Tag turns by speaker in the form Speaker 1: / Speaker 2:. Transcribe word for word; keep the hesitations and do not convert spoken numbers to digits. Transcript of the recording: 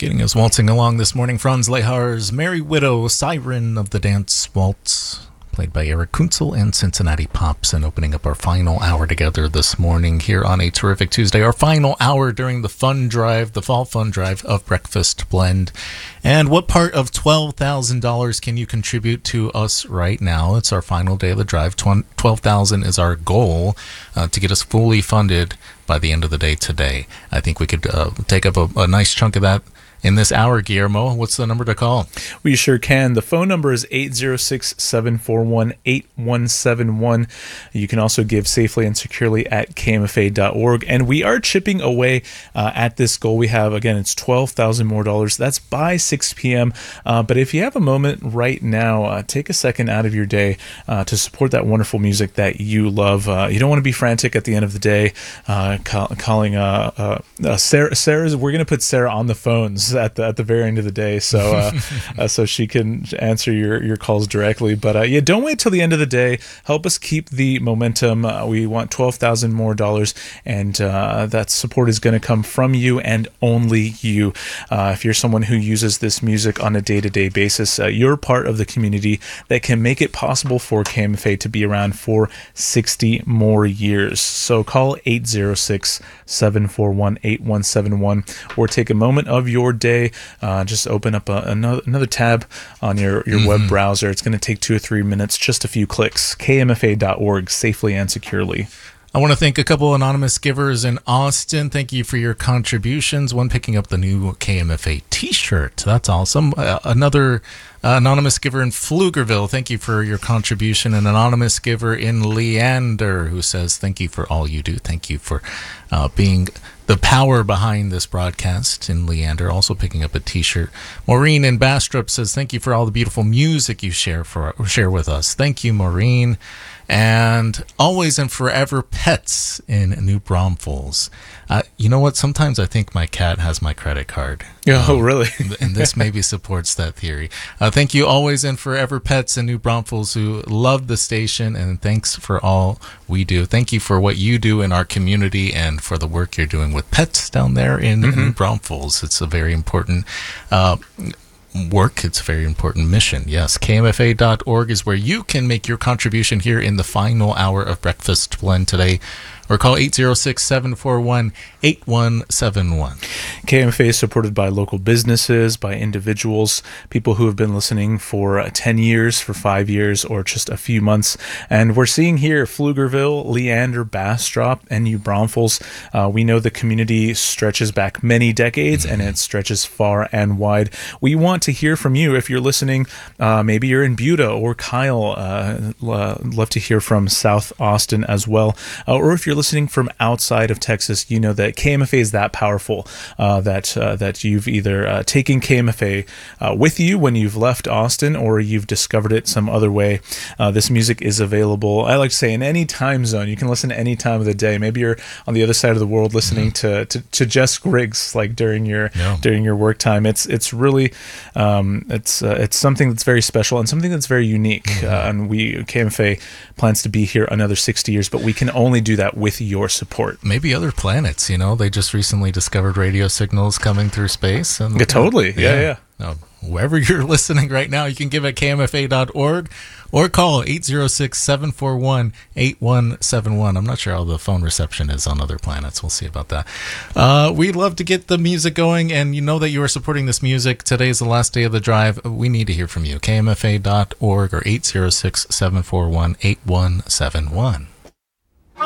Speaker 1: Getting us waltzing along this morning, Franz Lehar's Merry Widow, Siren of the Dance Waltz, played by Eric Kunzel and Cincinnati Pops, and opening up our final hour together this morning here on a terrific Tuesday, our final hour during the fun drive, the fall fun drive of Breakfast Blend. And what part of twelve thousand dollars can you contribute to us right now? It's our final day of the drive. twelve thousand dollars is our goal uh, to get us fully funded by the end of the day today. I think we could uh, take up a, a nice chunk of that in this hour. Guillermo, what's the number to call?
Speaker 2: We sure can. The phone number is eight zero six, seven four one, eight one seven one. You can also give safely and securely at K M F A dot org. And we are chipping away uh, at this goal we have. Again, it's twelve thousand more dollars. That's by six p.m. Uh, but if you have a moment right now, uh, take a second out of your day uh, to support that wonderful music that you love. Uh, you don't want to be frantic at the end of the day uh, call, calling uh, uh, uh, Sarah. Sarah's, we're going to put Sarah on the phones at the at the very end of the day, so uh, uh, so she can answer your your calls directly. But uh, yeah, don't wait till the end of the day. Help us keep the momentum. Uh, we want twelve thousand more dollars, and uh, that support is going to come from you and only you. Uh, if you're someone who uses this music on a day-to-day basis, uh, you're part of the community that can make it possible for K M F A to be around for sixty more years. So call eight zero six, seven four one, eight one seven one, or take a moment of your day. Uh, just open up a, another, another tab on your, your mm-hmm. web browser. It's going to take two or three minutes, just a few clicks. K M F A dot org, safely and securely.
Speaker 1: I want to thank a couple anonymous givers in Austin. Thank you for your contributions. One picking up the new K M F A t-shirt. That's awesome. Uh, another uh, anonymous giver in Pflugerville. Thank you for your contribution. An anonymous giver in Leander who says, thank you for all you do. Thank you for uh, being the power behind this broadcast in Leander. Also picking up a t-shirt. Maureen in Bastrop says, thank you for all the beautiful music you share for share with us. Thank you, Maureen. And always and forever pets in New Braunfels. Uh, you know what? Sometimes I think my cat has my credit card.
Speaker 2: Oh, um, really?
Speaker 1: And this maybe supports that theory. Uh, thank you, always and forever pets in New Braunfels who love the station, and thanks for all we do. Thank you for what you do in our community and for the work you're doing with pets down there in mm-hmm. New Braunfels. It's a very important uh work. It's a very important mission. Yes, K M F A dot org is where you can make your contribution here in the final hour of Breakfast Blend today, or call eight zero six, seven four one, eight one seven one.
Speaker 2: K M F A is supported by local businesses, by individuals, people who have been listening for uh, ten years, for five years, or just a few months. And we're seeing here Pflugerville, Leander, Bastrop, and New Braunfels. Uh, we know the community stretches back many decades, mm-hmm. and it stretches far and wide. We want to hear from you. If you're listening, uh, maybe you're in Buda or Kyle, uh, love to hear from South Austin as well. Uh, or if you're listening from outside of Texas, you know that K M F A is that powerful, uh, that uh, that you've either uh, taken K M F A uh, with you when you've left Austin, or you've discovered it some other way. Uh, this music is available, I like to say, in any time zone. You can listen to any time of the day. Maybe you're on the other side of the world listening mm-hmm. to, to to Jess Griggs, like during your yeah. during your work time. It's it's really um, it's uh, it's something that's very special and something that's very unique. Mm-hmm. Uh, and we K M F A plans to be here another sixty years, but we can only do that with your support.
Speaker 1: Maybe other planets, you know, they just recently discovered radio signals coming through space. And
Speaker 2: yeah, totally. Yeah, yeah. yeah.
Speaker 1: Now, wherever you're listening right now, you can give at K M F A dot org or call eight zero six, seven four one, eight one seven one. I'm not sure how the phone reception is on other planets. We'll see about that. Uh, we'd love to get the music going, and you know that you are supporting this music. Today is the last day of the drive. We need to hear from you. K M F A dot org or eight zero six, seven four one, eight one seven one.